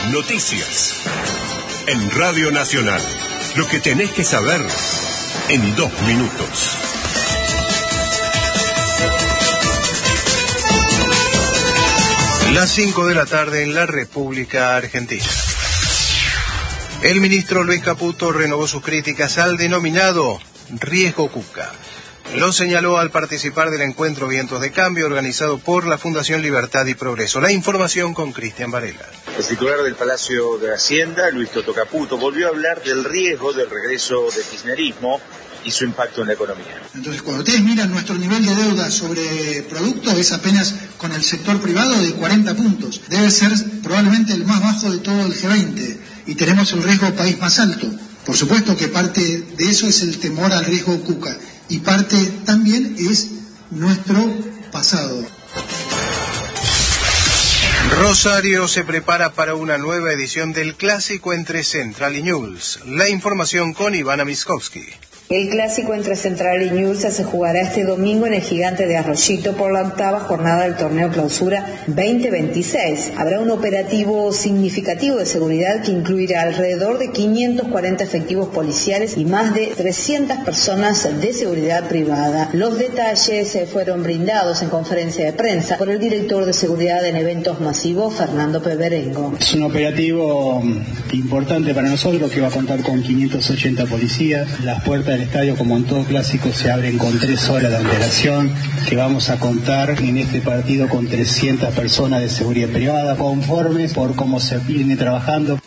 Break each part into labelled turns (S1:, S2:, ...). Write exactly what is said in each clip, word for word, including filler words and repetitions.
S1: Noticias. En Radio Nacional. Lo que tenés que saber en dos minutos.
S2: Las cinco de la tarde en la República Argentina. El ministro Luis Caputo renovó sus críticas al denominado riesgo Cuca. Lo señaló al participar del encuentro Vientos de Cambio organizado por la Fundación Libertad y Progreso. La información con Cristian Varela.
S3: El titular del Palacio de Hacienda, Luis Toto Caputo, volvió a hablar del riesgo del regreso del kirchnerismo y su impacto en la economía.
S4: Entonces, cuando ustedes miran nuestro nivel de deuda sobre producto, es apenas con el sector privado de cuarenta puntos. Debe ser probablemente el más bajo de todo el G veinte y tenemos el riesgo país más alto. Por supuesto que parte de eso es el temor al riesgo Cuca y parte también es nuestro pasado.
S2: Rosario se prepara para una nueva edición del clásico entre Central y Newell's. La información con Ivana Miskovsky.
S5: El clásico entre Central y Newell's se jugará este domingo en el Gigante de Arroyito por la octava jornada del torneo Clausura veinte veintiséis. Habrá un operativo significativo de seguridad que incluirá alrededor de quinientos cuarenta efectivos policiales y más de trescientas personas de seguridad privada. Los detalles fueron brindados en conferencia de prensa por el director de seguridad en eventos masivos, Fernando Peberengo.
S6: Es un operativo importante para nosotros que va a contar con quinientos ochenta policías. Las puertas el estadio, como en todo clásico, se abren con tres horas de antelación, que vamos a contar en este partido con trescientas personas de seguridad privada, conformes por cómo se viene trabajando.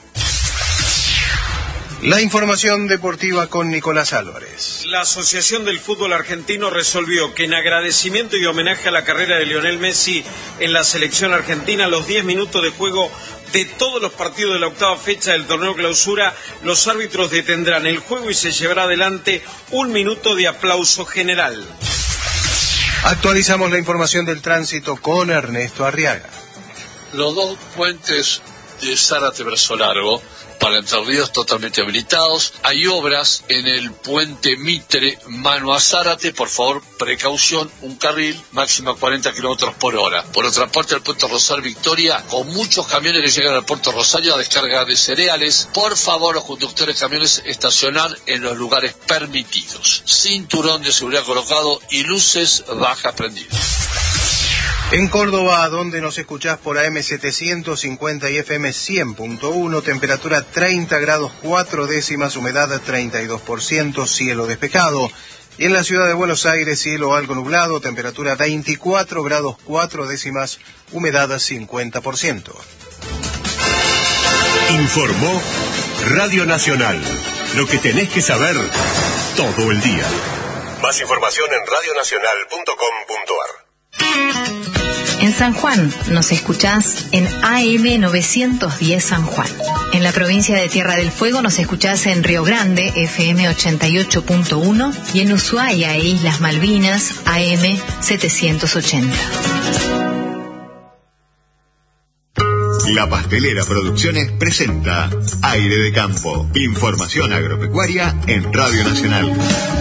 S2: La información deportiva con Nicolás Álvarez.
S7: La Asociación del Fútbol Argentino resolvió que en agradecimiento y homenaje a la carrera de Lionel Messi en la selección argentina, los diez minutos de juego de todos los partidos de la octava fecha del torneo Clausura, los árbitros detendrán el juego y se llevará adelante un minuto de aplauso general.
S2: Actualizamos la información del tránsito con Ernesto Arriaga.
S8: Los dos puentes de Zárate Brazo Largo para Entre Ríos totalmente habilitados. Hay obras en el puente Mitre, mano a Zárate, por favor, precaución, un carril, máxima cuarenta kilómetros por hora. Por otra parte, el puente Rosario Victoria, con muchos camiones que llegan al puerto Rosario a descarga de cereales. Por favor, los conductores de camiones estacionar en los lugares permitidos. Cinturón de seguridad colocado y luces bajas prendidas.
S2: En Córdoba, donde nos escuchás por A M setecientos cincuenta y F M cien punto uno, temperatura treinta grados cuatro décimas, humedad treinta y dos por ciento, cielo despejado. Y en la ciudad de Buenos Aires, cielo algo nublado, temperatura veinticuatro grados cuatro décimas, humedad cincuenta por ciento.
S1: Informó Radio Nacional. Lo que tenés que saber todo el día. Más información en radio nacional punto com punto ar.
S9: En San Juan nos escuchás en A M novecientos diez San Juan. En la provincia de Tierra del Fuego nos escuchás en Río Grande, F M ochenta y ocho punto uno, y en Ushuaia e Islas Malvinas, A M setecientos ochenta.
S10: La Pastelera Producciones presenta Aire de Campo. Información agropecuaria en Radio Nacional.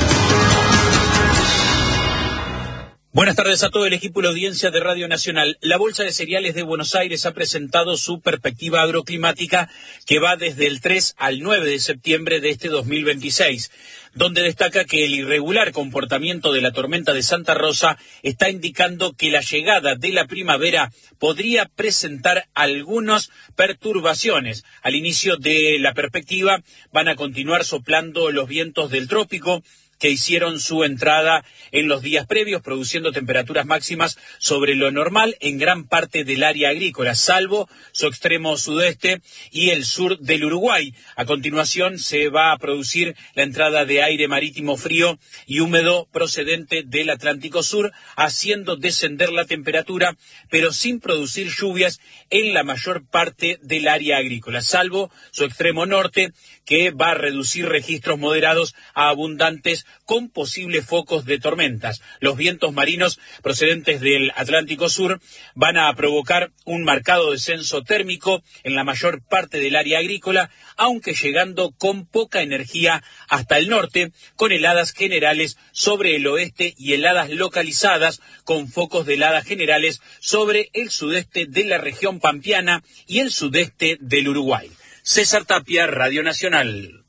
S11: Buenas tardes a todo el equipo y la audiencia de Radio Nacional. La Bolsa de Cereales de Buenos Aires ha presentado su perspectiva agroclimática que va desde el tres al nueve de septiembre de este dos mil veintiséis, donde destaca que el irregular comportamiento de la tormenta de Santa Rosa está indicando que la llegada de la primavera podría presentar algunas perturbaciones. Al inicio de la perspectiva van a continuar soplando los vientos del trópico, que hicieron su entrada en los días previos, produciendo temperaturas máximas sobre lo normal en gran parte del área agrícola, salvo su extremo sudeste y el sur del Uruguay. A continuación se va a producir la entrada de aire marítimo frío y húmedo procedente del Atlántico Sur, haciendo descender la temperatura, pero sin producir lluvias en la mayor parte del área agrícola, salvo su extremo norte, que va a reducir registros moderados a abundantes con posibles focos de tormentas. Los vientos marinos procedentes del Atlántico Sur van a provocar un marcado descenso térmico en la mayor parte del área agrícola, aunque llegando con poca energía hasta el norte, con heladas generales sobre el oeste y heladas localizadas, con focos de heladas generales sobre el sudeste de la región pampeana y el sudeste del Uruguay. César Tapia, Radio Nacional.